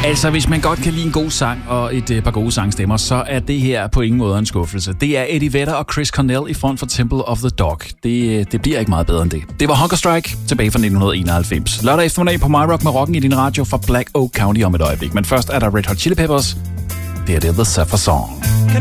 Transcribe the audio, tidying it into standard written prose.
Altså, hvis man godt kan lide en god sang og et par gode sangstemmer, så er det her på ingen måde en skuffelse. Det er Eddie Vedder og Chris Cornell i front for Temple of the Dog. Det bliver ikke meget bedre end det. Det var Hunger Strike tilbage fra 1991. Lørdag eftermiddag på MyRock med rocken i din radio fra Black Oak County om et øjeblik. Men først er der Red Hot Chili Peppers. Det er The Sapphire Song.